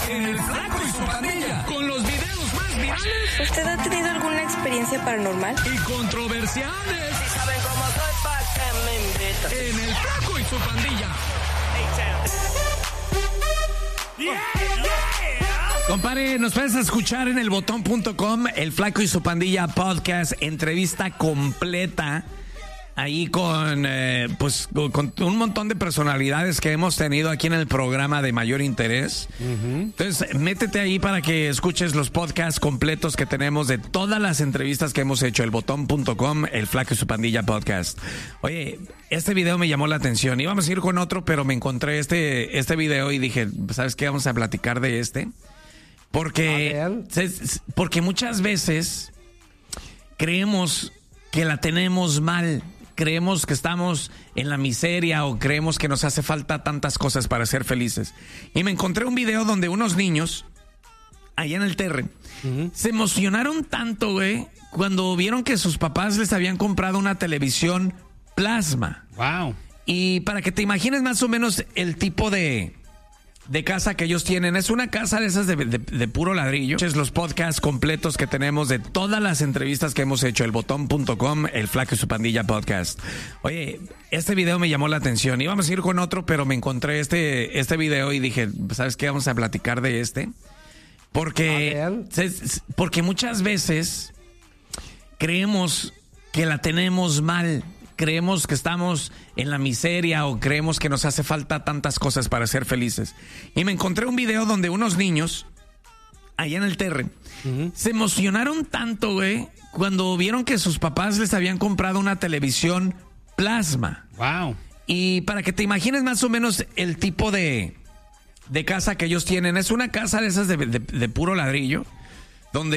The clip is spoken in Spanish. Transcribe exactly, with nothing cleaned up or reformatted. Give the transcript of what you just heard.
El Flaco y su pandilla. Con los videos más virales. ¿Usted ha tenido alguna experiencia paranormal? Y controversiales. Si saben cómo soy, pa' que me invitan. En El Flaco y su pandilla. Yeah, yeah. Compadre, nos puedes escuchar en el botón punto com, El Flaco y su pandilla podcast, entrevista completa. Ahí con, eh, pues, con un montón de personalidades que hemos tenido aquí en el programa de mayor interés. Uh-huh. Entonces, métete ahí para que escuches los podcasts completos que tenemos de todas las entrevistas que hemos hecho. El botón punto com, El Flaco y su pandilla podcast. Oye, este video me llamó la atención. Íbamos a ir con otro, pero me encontré este, este video y dije, ¿sabes qué? Vamos a platicar de este. Porque, porque muchas veces creemos que la tenemos mal. Creemos que estamos en la miseria o creemos que nos hace falta tantas cosas para ser felices. Y me encontré un video donde unos niños, allá en el Terre, uh-huh. se emocionaron tanto, güey, cuando vieron que sus papás les habían comprado una televisión plasma. Wow. Y para que te imagines más o menos el tipo de... de casa que ellos tienen. Es una casa de esas de, de, de puro ladrillo. Es los podcasts completos que tenemos de todas las entrevistas que hemos hecho. El botón punto com, El Flaco y su pandilla podcast. Oye, este video me llamó la atención. Íbamos a ir con otro, pero me encontré este, este video y dije, ¿sabes qué? Vamos a platicar de este. Porque, porque muchas veces creemos que la tenemos mal. Creemos que estamos en la miseria o creemos que nos hace falta tantas cosas para ser felices. Y me encontré un video donde unos niños, allá en el Terre, uh-huh. se emocionaron tanto, güey, cuando vieron que sus papás les habían comprado una televisión plasma. Wow. Y para que te imagines más o menos el tipo de, de casa que ellos tienen. Es una casa de esas de, de, de puro ladrillo.